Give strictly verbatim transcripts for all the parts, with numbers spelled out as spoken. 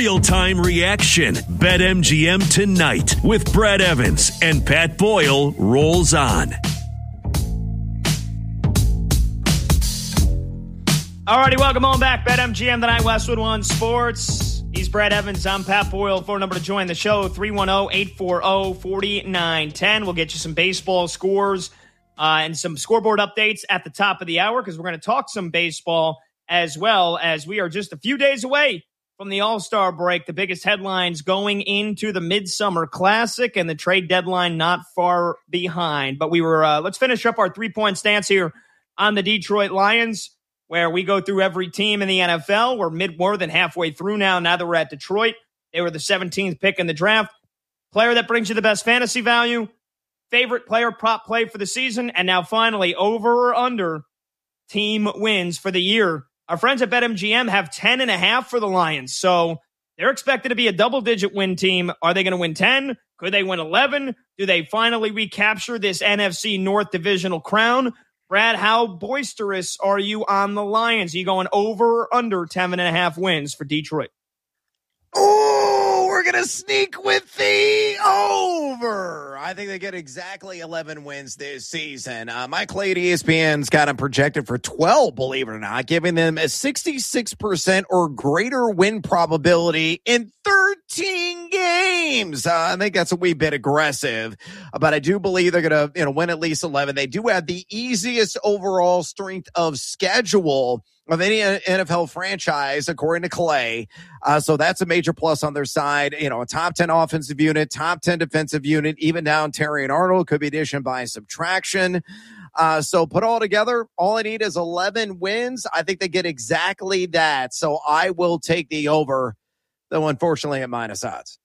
real-time reaction. BetMGM Tonight with Brad Evans and Pat Boyle rolls on. Alrighty, welcome on back. BetMGM Tonight, Westwood One Sports. He's Brad Evans. I'm Pat Boyle. Phone number to join the show, three one zero, eight four zero, four nine one zero. We'll get you some baseball scores uh, and some scoreboard updates at the top of the hour because we're going to talk some baseball as well as we are just a few days away from the All-Star break. The biggest headlines going into the Midsummer Classic and the trade deadline not far behind. But we were, uh, let's finish up our three-point stance here on the Detroit Lions, where we go through every team in the N F L. We're mid more than halfway through now. Now that we're at Detroit, they were the seventeenth pick in the draft. Player that brings you the best fantasy value, favorite player prop play for the season, and now finally over or under team wins for the year. Our friends at BetMGM have ten and a half for the Lions, so they're expected to be a double-digit win team. Are they going to win ten? Could they win eleven? Do they finally recapture this N F C North divisional crown? Brad, how boisterous are you on the Lions? Are you going over or under ten and a half wins for Detroit? Oh, we're going to sneak with the over. I think they get exactly eleven wins this season. Uh, Mike Clay at E S P N's got them projected for twelve, believe it or not, giving them a sixty-six percent or greater win probability in thirteen games. Uh, I think that's a wee bit aggressive, uh, but I do believe they're going to you know, win at least eleven. They do have the easiest overall strength of schedule of any N F L franchise, according to Clay. Uh, so that's a major plus on their side. You know, a top ten offensive unit, top ten defensive unit, even down Terry and Arnold could be addition by subtraction. Uh, so put all together, all I need is eleven wins. I think they get exactly that. So I will take the over, though unfortunately at minus odds.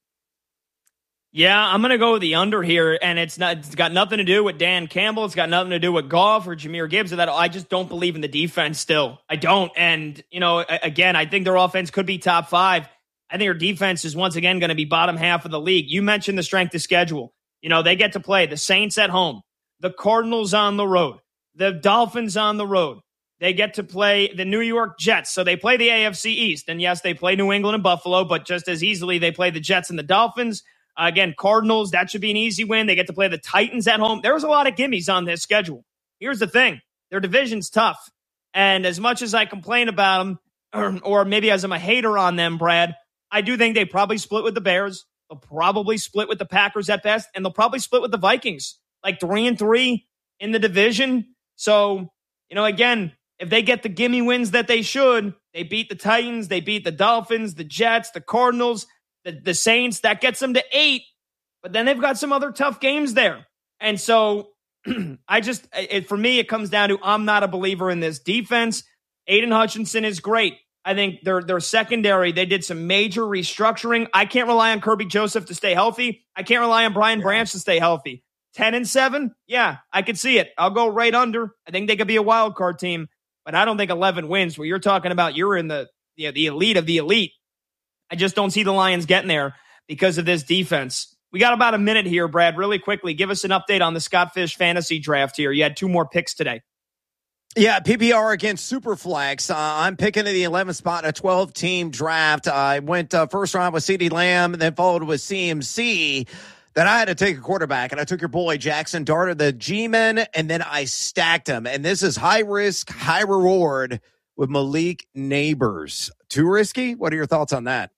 Yeah, I'm going to go with the under here, and it's not. It's got nothing to do with Dan Campbell. It's got nothing to do with Goff or Jahmyr Gibbs or that. I just don't believe in the defense still. I don't. And, you know, again, I think their offense could be top five. I think their defense is once again going to be bottom half of the league. You mentioned the strength of schedule. You know, they get to play the Saints at home, the Cardinals on the road, the Dolphins on the road. They get to play the New York Jets. So they play the A F C East. And yes, they play New England and Buffalo, but just as easily they play the Jets and the Dolphins. Uh, again, Cardinals, that should be an easy win. They get to play the Titans at home. There's a lot of gimmies on this schedule. Here's the thing. Their division's tough. And as much as I complain about them, or, or maybe as I'm a hater on them, Brad, I do think they probably split with the Bears. They'll probably split with the Packers at best. And they'll probably split with the Vikings. Like three and three in the division. So, you know, again, if they get the gimme wins that they should, they beat the Titans, they beat the Dolphins, the Jets, the Cardinals, The, the Saints, that gets them to eight, but then they've got some other tough games there. And so I just, it, for me, it comes down to I'm not a believer in this defense. Aiden Hutchinson is great. I think their their secondary, they did some major restructuring. I can't rely on Kirby Joseph to stay healthy. I can't rely on Brian yeah. Branch to stay healthy. ten and seven, yeah, I could see it. I'll go right under. I think they could be a wild card team, but I don't think eleven wins where you're talking about you're in the, the, the elite of the elite. I just don't see the Lions getting there because of this defense. We got about a minute here, Brad. Really quickly, give us an update on the Scott Fish fantasy draft here. You had two more picks today. Yeah, P P R against Superflex. Uh, I'm picking in the eleventh spot in a twelve-team draft. I went uh, first round with CeeDee Lamb, and then followed with C M C. Then I had to take a quarterback, and I took your boy Jackson Dart of the G-Men, and then I stacked him. And this is high risk, high reward with Malik Neighbors. Too risky? What are your thoughts on that?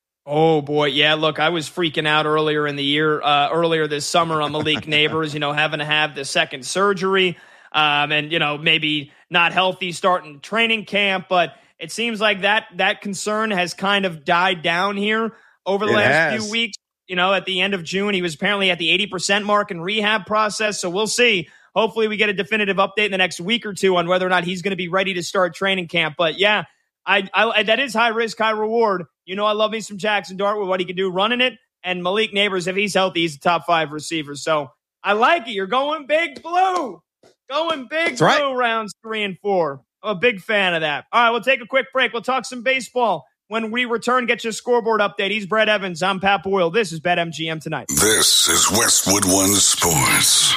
Oh, boy. Yeah, look, I was freaking out earlier in the year, uh, earlier this summer on Malik Neighbors, you know, having to have the second surgery um, and, you know, maybe not healthy starting training camp. But it seems like that that concern has kind of died down here over the it last has. few weeks. You know, at the end of June, he was apparently at the eighty percent mark in rehab process. So we'll see. Hopefully we get a definitive update in the next week or two on whether or not he's going to be ready to start training camp. But, yeah, I, I that is high risk, high reward. You know, I love me some Jackson Dart with what he can do running it. And Malik Neighbors, if he's healthy, he's a top five receiver. So I like it. You're going big blue. Going big That's blue right. Rounds three and four. I'm a big fan of that. All right, we'll take a quick break. We'll talk some baseball. When we return, get your scoreboard update. He's Brad Evans. I'm Pat Boyle. This is BetMGM Tonight. This is Westwood One Sports.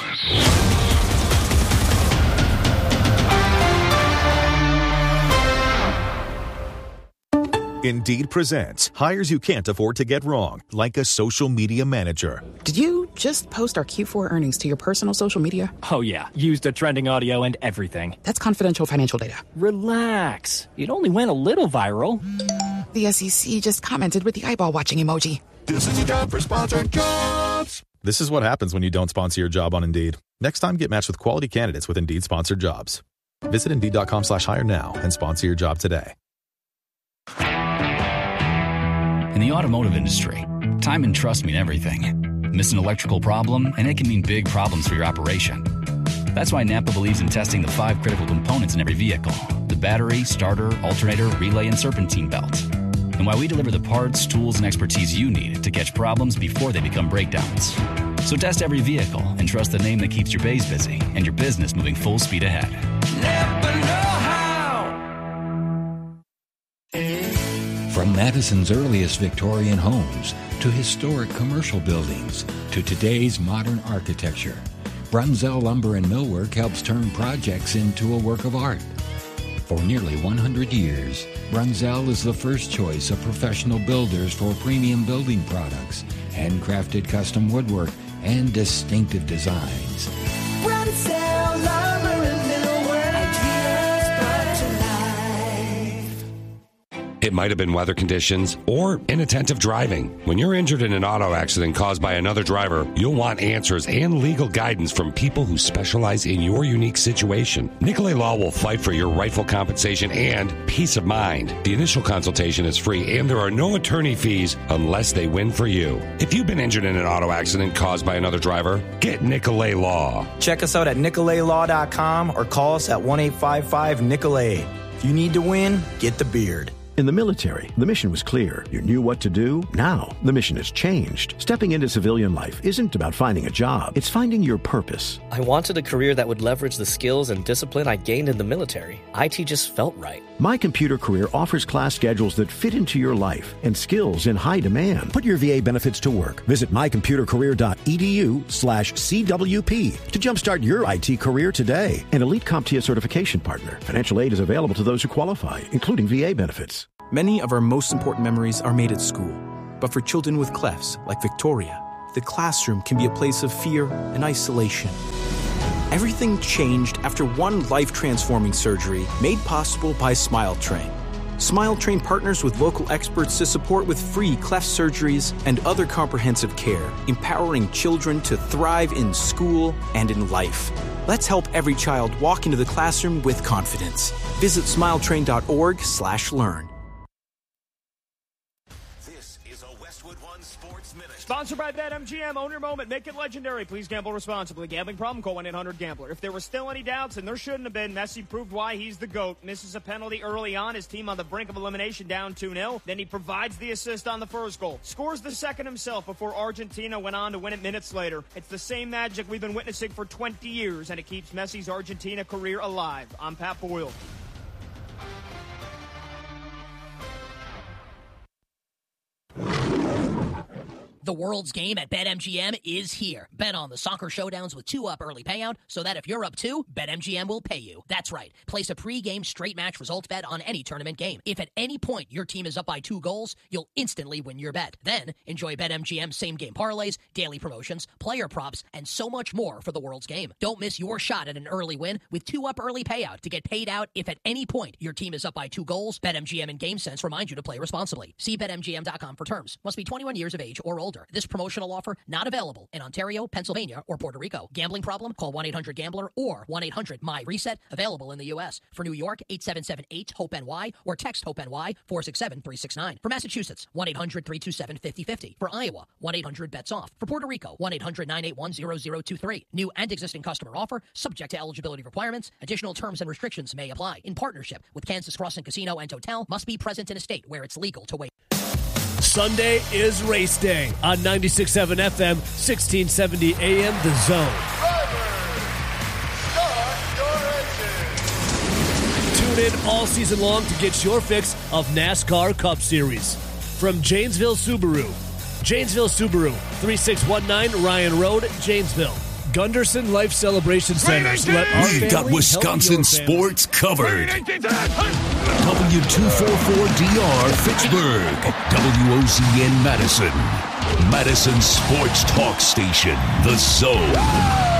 Indeed presents hires you can't afford to get wrong, like a social media manager. Did you just post our Q four earnings to your personal social media? Oh, yeah. Used the trending audio and everything. That's confidential financial data. Relax. It only went a little viral. The S E C just commented with the eyeball watching emoji. This is a job for sponsored jobs. This is what happens when you don't sponsor your job on Indeed. Next time, get matched with quality candidates with Indeed sponsored jobs. Visit Indeed.com slash hire now and sponsor your job today. In the automotive industry, time and trust mean everything. Miss an electrical problem, and it can mean big problems for your operation. That's why Napa believes in testing the five critical components in every vehicle: the battery, starter, alternator, relay, and serpentine belt. And why we deliver the parts, tools, and expertise you need to catch problems before they become breakdowns. So test every vehicle and trust the name that keeps your bays busy and your business moving full speed ahead. Napa know-how. From Madison's earliest Victorian homes to historic commercial buildings to today's modern architecture, Brunzell Lumber and Millwork helps turn projects into a work of art. For nearly one hundred years, Brunzell is the first choice of professional builders for premium building products, handcrafted custom woodwork, and distinctive designs. Brunzell Lumber and Millwork, ideas brought to life. It might have been weather conditions or inattentive driving. When you're injured in an auto accident caused by another driver, you'll want answers and legal guidance from people who specialize in your unique situation. Nicolay Law will fight for your rightful compensation and peace of mind. The initial consultation is free, and there are no attorney fees unless they win for you. If you've been injured in an auto accident caused by another driver, get Nicolay Law. Check us out at Nicolay Law dot com or call us at one eight five five Nicolay. If you need to win, get the beard. In the military, the mission was clear. You knew what to do. Now, the mission has changed. Stepping into civilian life isn't about finding a job. It's finding your purpose. I wanted a career that would leverage the skills and discipline I gained in the military. I T just felt right. My Computer Career offers class schedules that fit into your life and skills in high demand. Put your V A benefits to work. Visit my computer career dot e d u slash C W P to jumpstart your I T career today. An Elite CompTIA certification partner. Financial aid is available to those who qualify, including V A benefits. Many of our most important memories are made at school. But for children with clefts, like Victoria, the classroom can be a place of fear and isolation. Everything changed after one life-transforming surgery made possible by SmileTrain. SmileTrain partners with local experts to support with free cleft surgeries and other comprehensive care, empowering children to thrive in school and in life. Let's help every child walk into the classroom with confidence. Visit smiletrain dot org slash learn. Sponsored by BetMGM. Own your moment. Make it legendary. Please gamble responsibly. Gambling problem? Call one eight hundred gambler. If there were still any doubts, and there shouldn't have been, Messi proved why he's the GOAT. Misses a penalty early on. His team on the brink of elimination, down two nil. Then he provides the assist on the first goal. Scores the second himself before Argentina went on to win it minutes later. It's the same magic we've been witnessing for twenty years, and it keeps Messi's Argentina career alive. I'm Pat Boyle. The world's game at BetMGM is here. Bet on the soccer showdowns with two-up early payout so that if you're up two, BetMGM will pay you. That's right. Place a pre-game straight match results bet on any tournament game. If at any point your team is up by two goals, you'll instantly win your bet. Then enjoy BetMGM same-game parlays, daily promotions, player props, and so much more for the world's game. Don't miss your shot at an early win with two-up early payout to get paid out if at any point your team is up by two goals. BetMGM and GameSense remind you to play responsibly. See Bet M G M dot com for terms. Must be twenty-one years of age or older. This promotional offer not available in Ontario, Pennsylvania, or Puerto Rico. Gambling problem? Call one eight hundred gambler or one eight hundred my reset. Available in the U S. For New York, eight seven seven eight hope N Y or text HOPE-NY four six seven three six nine. For Massachusetts, one eight hundred three two seven five zero five zero. For Iowa, one eight hundred bets off. For Puerto Rico, one eight hundred nine eight one zero zero two three. New and existing customer offer, subject to eligibility requirements. Additional terms and restrictions may apply. In partnership with Kansas Crossing Casino and Hotel, must be present in a state where it's legal to wait. Sunday is race day on ninety-six point seven F M, sixteen seventy A M, The Zone. Tune in all season long to get your fix of NASCAR Cup Series. From Janesville Subaru. Janesville Subaru, thirty-six nineteen Ryan Road, Janesville. Gunderson Life Celebration Centers. Let our We've got family Wisconsin help your family. sports covered. W two forty-four D R Fitchburg. W O Z N Madison. Madison Sports Talk Station. The Zone.